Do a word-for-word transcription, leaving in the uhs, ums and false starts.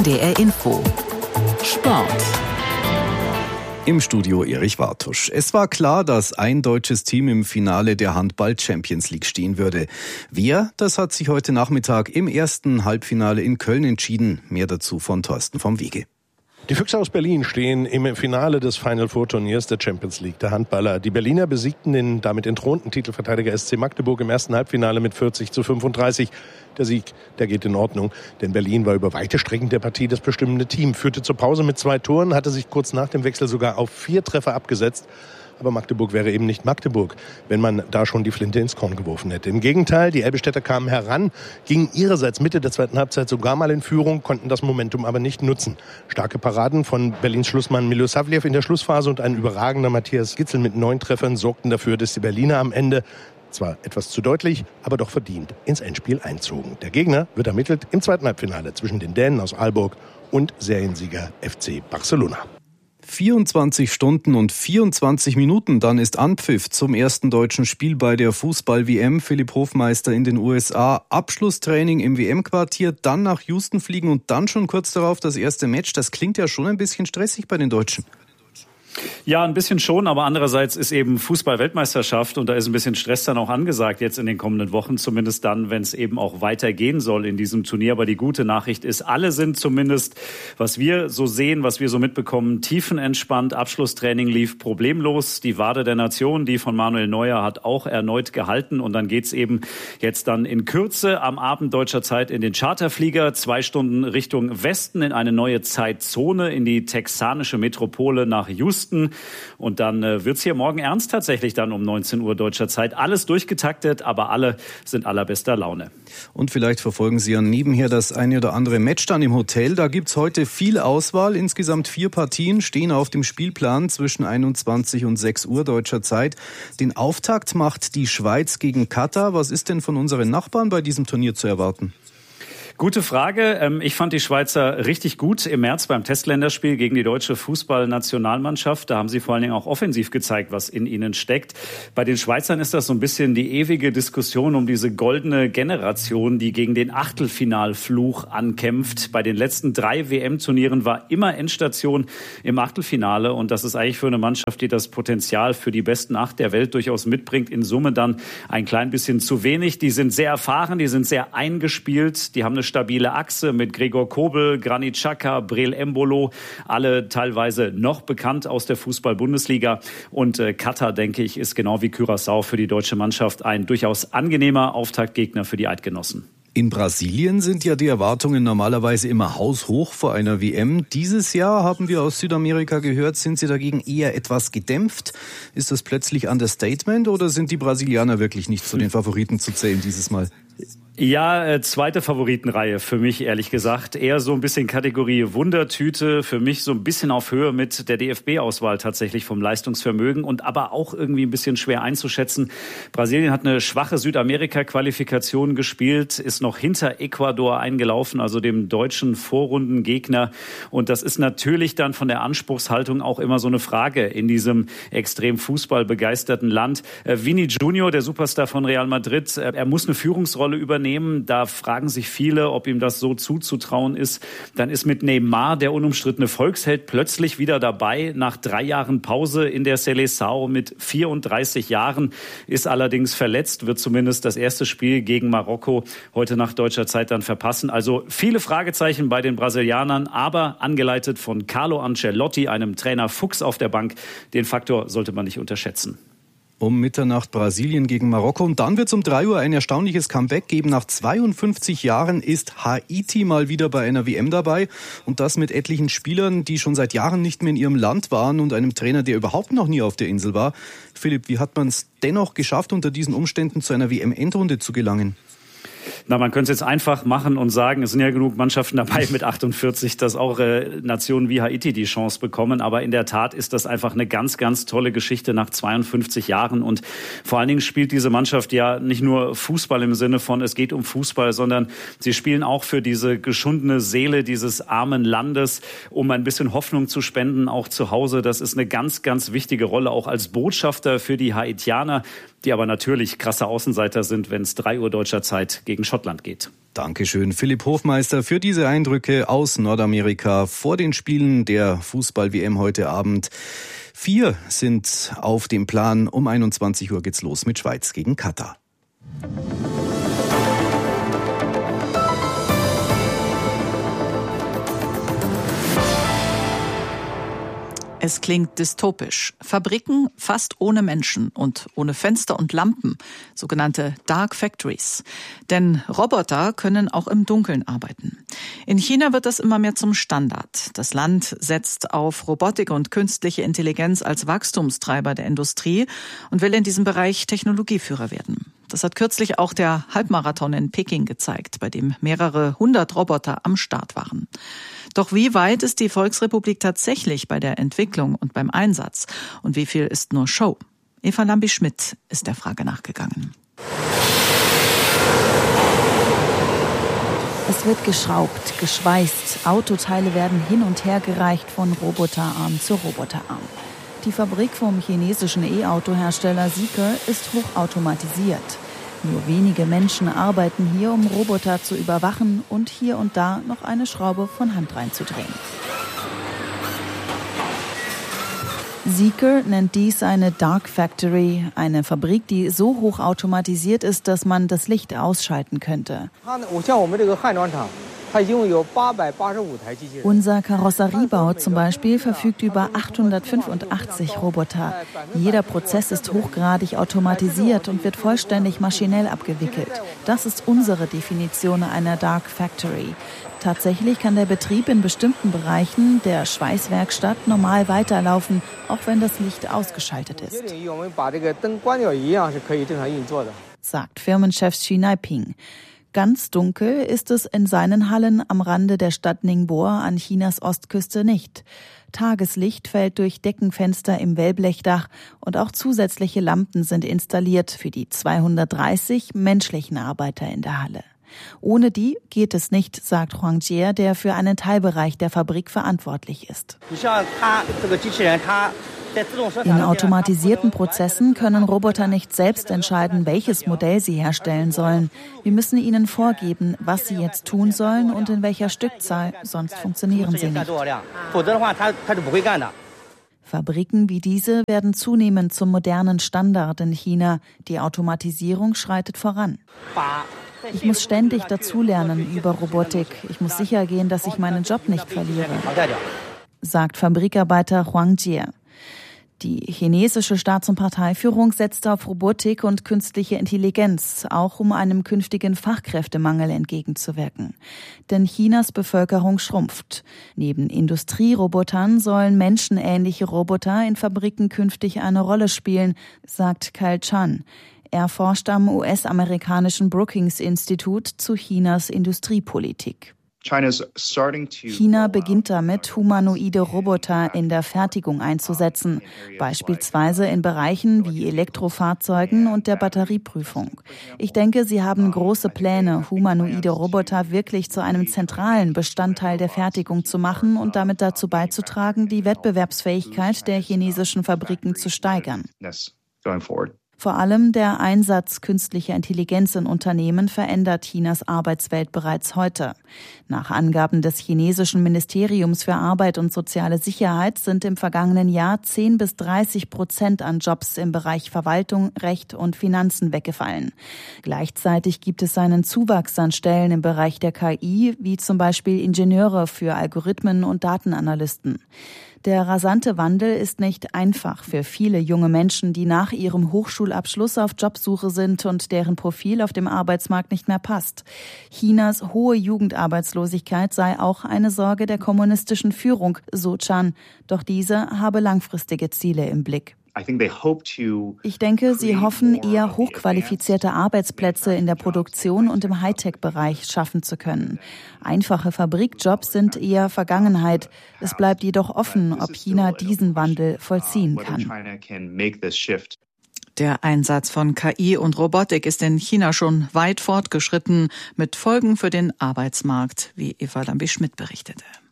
D R Info Sport. Im Studio Erich Wartusch. Es war klar, dass ein deutsches Team im Finale der Handball-Champions League stehen würde. Wer? Das hat sich heute Nachmittag im ersten Halbfinale in Köln entschieden. Mehr dazu von Thorsten vom Wege. Die Füchse aus Berlin stehen im Finale des Final Four Turniers der Champions League, der Handballer. Die Berliner besiegten den damit entthronten Titelverteidiger S C Magdeburg im ersten Halbfinale mit vierzig zu fünfunddreißig. Der Sieg, der geht in Ordnung, denn Berlin war über weite Strecken der Partie das bestimmende Team, führte zur Pause mit zwei Toren, hatte sich kurz nach dem Wechsel sogar auf vier Treffer abgesetzt. Aber Magdeburg wäre eben nicht Magdeburg, wenn man da schon die Flinte ins Korn geworfen hätte. Im Gegenteil, die Elbestädter kamen heran, gingen ihrerseits Mitte der zweiten Halbzeit sogar mal in Führung, konnten das Momentum aber nicht nutzen. Starke Paraden von Berlins Schlussmann Milosavljev in der Schlussphase und ein überragender Matthias Gitzel mit neun Treffern sorgten dafür, dass die Berliner am Ende zwar etwas zu deutlich, aber doch verdient ins Endspiel einzogen. Der Gegner wird ermittelt im zweiten Halbfinale zwischen den Dänen aus Aalborg und Seriensieger F C Barcelona. vierundzwanzig Stunden und vierundzwanzig Minuten, dann ist Anpfiff zum ersten deutschen Spiel bei der Fußball-W M. Philipp Hofmeister in den U S A, Abschlusstraining im W M-Quartier, dann nach Houston fliegen und dann schon kurz darauf das erste Match. Das klingt ja schon ein bisschen stressig bei den Deutschen. Ja, ein bisschen schon, aber andererseits ist eben Fußball-Weltmeisterschaft und da ist ein bisschen Stress dann auch angesagt jetzt in den kommenden Wochen, zumindest dann, wenn es eben auch weitergehen soll in diesem Turnier. Aber die gute Nachricht ist, alle sind zumindest, was wir so sehen, was wir so mitbekommen, tiefenentspannt. Abschlusstraining lief problemlos. Die Wade der Nation, die von Manuel Neuer, hat auch erneut gehalten und dann geht's eben jetzt dann in Kürze am Abend deutscher Zeit in den Charterflieger, zwei Stunden Richtung Westen in eine neue Zeitzone, in die texanische Metropole nach Houston. Und dann äh, wird's hier morgen ernst tatsächlich dann um neunzehn Uhr deutscher Zeit. Alles durchgetaktet, aber alle sind allerbester Laune. Und vielleicht verfolgen Sie ja nebenher das eine oder andere Match dann im Hotel. Da gibt's heute viel Auswahl. Insgesamt vier Partien stehen auf dem Spielplan zwischen einundzwanzig und sechs Uhr deutscher Zeit. Den Auftakt macht die Schweiz gegen Katar. Was ist denn von unseren Nachbarn bei diesem Turnier zu erwarten? Gute Frage. Ich fand die Schweizer richtig gut im März beim Testländerspiel gegen die deutsche Fußballnationalmannschaft. Da haben sie vor allen Dingen auch offensiv gezeigt, was in ihnen steckt. Bei den Schweizern ist das so ein bisschen die ewige Diskussion um diese goldene Generation, die gegen den Achtelfinalfluch ankämpft. Bei den letzten drei W M-Turnieren war immer Endstation im Achtelfinale. Und das ist eigentlich für eine Mannschaft, die das Potenzial für die besten acht der Welt durchaus mitbringt, in Summe dann ein klein bisschen zu wenig. Die sind sehr erfahren, die sind sehr eingespielt, die haben eine stabile Achse mit Gregor Kobel, Granit Xhaka, Breel Embolo, alle teilweise noch bekannt aus der Fußball-Bundesliga. Und äh, Katar, denke ich, ist genau wie Curaçao für die deutsche Mannschaft ein durchaus angenehmer Auftaktgegner für die Eidgenossen. In Brasilien sind ja die Erwartungen normalerweise immer haushoch vor einer W M. Dieses Jahr, haben wir aus Südamerika gehört, sind sie dagegen eher etwas gedämpft. Ist das plötzlich Understatement oder sind die Brasilianer wirklich nicht zu den Favoriten zu zählen dieses Mal? Ja, äh, zweite Favoritenreihe für mich, ehrlich gesagt. Eher so ein bisschen Kategorie Wundertüte. Für mich so ein bisschen auf Höhe mit der D F B-Auswahl tatsächlich vom Leistungsvermögen und aber auch irgendwie ein bisschen schwer einzuschätzen. Brasilien hat eine schwache Südamerika-Qualifikation gespielt, ist noch hinter Ecuador eingelaufen, also dem deutschen Vorrundengegner. Und das ist natürlich dann von der Anspruchshaltung auch immer so eine Frage in diesem extrem fußballbegeisterten Land. Äh, Vini Junior, der Superstar von Real Madrid, äh, er muss eine Führungsrolle übernehmen. Da fragen sich viele, ob ihm das so zuzutrauen ist. Dann ist mit Neymar, der unumstrittene Volksheld, plötzlich wieder dabei. Nach drei Jahren Pause in der Seleção mit vierunddreißig Jahren, ist allerdings verletzt, wird zumindest das erste Spiel gegen Marokko heute nach deutscher Zeit dann verpassen. Also viele Fragezeichen bei den Brasilianern, aber angeleitet von Carlo Ancelotti, einem Trainer Fuchs auf der Bank. Den Faktor sollte man nicht unterschätzen. Um Mitternacht Brasilien gegen Marokko. Und dann wird es um drei Uhr ein erstaunliches Comeback geben. Nach zweiundfünfzig Jahren ist Haiti mal wieder bei einer W M dabei. Und das mit etlichen Spielern, die schon seit Jahren nicht mehr in ihrem Land waren und einem Trainer, der überhaupt noch nie auf der Insel war. Philipp, wie hat man es dennoch geschafft, unter diesen Umständen zu einer W M-Endrunde zu gelangen? Na, man könnte es jetzt einfach machen und sagen, es sind ja genug Mannschaften dabei mit achtundvierzig, dass auch äh, Nationen wie Haiti die Chance bekommen. Aber in der Tat ist das einfach eine ganz, ganz tolle Geschichte nach zweiundfünfzig Jahren. Und vor allen Dingen spielt diese Mannschaft ja nicht nur Fußball im Sinne von, es geht um Fußball, sondern sie spielen auch für diese geschundene Seele dieses armen Landes, um ein bisschen Hoffnung zu spenden, auch zu Hause. Das ist eine ganz, ganz wichtige Rolle, auch als Botschafter für die Haitianer, die aber natürlich krasse Außenseiter sind, wenn es drei Uhr deutscher Zeit gegen Schottland geht. Dankeschön, Philipp Hofmeister, für diese Eindrücke aus Nordamerika vor den Spielen der Fußball-W M heute Abend. Vier sind auf dem Plan. Um einundzwanzig Uhr geht's los mit Schweiz gegen Katar. Es klingt dystopisch. Fabriken fast ohne Menschen und ohne Fenster und Lampen, sogenannte Dark Factories. Denn Roboter können auch im Dunkeln arbeiten. In China wird das immer mehr zum Standard. Das Land setzt auf Robotik und künstliche Intelligenz als Wachstumstreiber der Industrie und will in diesem Bereich Technologieführer werden. Das hat kürzlich auch der Halbmarathon in Peking gezeigt, bei dem mehrere hundert Roboter am Start waren. Doch wie weit ist die Volksrepublik tatsächlich bei der Entwicklung und beim Einsatz? Und wie viel ist nur Show? Eva Lambi-Schmidt ist der Frage nachgegangen. Es wird geschraubt, geschweißt, Autoteile werden hin und her gereicht von Roboterarm zu Roboterarm. Die Fabrik vom chinesischen E-Auto-Hersteller Zeekr ist hochautomatisiert. Nur wenige Menschen arbeiten hier, um Roboter zu überwachen und hier und da noch eine Schraube von Hand reinzudrehen. Zeekr nennt dies eine Dark Factory, eine Fabrik, die so hochautomatisiert ist, dass man das Licht ausschalten könnte. Unser Karosseriebau zum Beispiel verfügt über achthundertfünfundachtzig Roboter. Jeder Prozess ist hochgradig automatisiert und wird vollständig maschinell abgewickelt. Das ist unsere Definition einer Dark Factory. Tatsächlich kann der Betrieb in bestimmten Bereichen der Schweißwerkstatt normal weiterlaufen, auch wenn das Licht ausgeschaltet ist, sagt Firmenchef Xu Neiping. Ganz dunkel ist es in seinen Hallen am Rande der Stadt Ningbo an Chinas Ostküste nicht. Tageslicht fällt durch Deckenfenster im Wellblechdach und auch zusätzliche Lampen sind installiert für die zweihundertdreißig menschlichen Arbeiter in der Halle. Ohne die geht es nicht, sagt Huang Jie, der für einen Teilbereich der Fabrik verantwortlich ist. In automatisierten Prozessen können Roboter nicht selbst entscheiden, welches Modell sie herstellen sollen. Wir müssen ihnen vorgeben, was sie jetzt tun sollen und in welcher Stückzahl, sonst funktionieren sie nicht. Fabriken wie diese werden zunehmend zum modernen Standard in China. Die Automatisierung schreitet voran. Ich muss ständig dazulernen über Robotik. Ich muss sicher gehen, dass ich meinen Job nicht verliere, sagt Fabrikarbeiter Huang Jie. Die chinesische Staats- und Parteiführung setzt auf Robotik und künstliche Intelligenz, auch um einem künftigen Fachkräftemangel entgegenzuwirken. Denn Chinas Bevölkerung schrumpft. Neben Industrierobotern sollen menschenähnliche Roboter in Fabriken künftig eine Rolle spielen, sagt Kyle Chan. Er forscht am U S-amerikanischen Brookings-Institut zu Chinas Industriepolitik. China beginnt damit, humanoide Roboter in der Fertigung einzusetzen, beispielsweise in Bereichen wie Elektrofahrzeugen und der Batterieprüfung. Ich denke, sie haben große Pläne, humanoide Roboter wirklich zu einem zentralen Bestandteil der Fertigung zu machen und damit dazu beizutragen, die Wettbewerbsfähigkeit der chinesischen Fabriken zu steigern. Vor allem der Einsatz künstlicher Intelligenz in Unternehmen verändert Chinas Arbeitswelt bereits heute. Nach Angaben des chinesischen Ministeriums für Arbeit und soziale Sicherheit sind im vergangenen Jahr zehn bis dreißig Prozent an Jobs im Bereich Verwaltung, Recht und Finanzen weggefallen. Gleichzeitig gibt es einen Zuwachs an Stellen im Bereich der K I, wie zum Beispiel Ingenieure für Algorithmen und Datenanalysten. Der rasante Wandel ist nicht einfach für viele junge Menschen, die nach ihrem Hochschulabschluss auf Jobsuche sind und deren Profil auf dem Arbeitsmarkt nicht mehr passt. Chinas hohe Jugendarbeitslosigkeit sei auch eine Sorge der kommunistischen Führung, so Chan. Doch diese habe langfristige Ziele im Blick. Ich denke, sie hoffen, eher hochqualifizierte Arbeitsplätze in der Produktion und im Hightech-Bereich schaffen zu können. Einfache Fabrikjobs sind eher Vergangenheit. Es bleibt jedoch offen, ob China diesen Wandel vollziehen kann. Der Einsatz von K I und Robotik ist in China schon weit fortgeschritten, mit Folgen für den Arbeitsmarkt, wie Eva Lambi-Schmidt berichtete.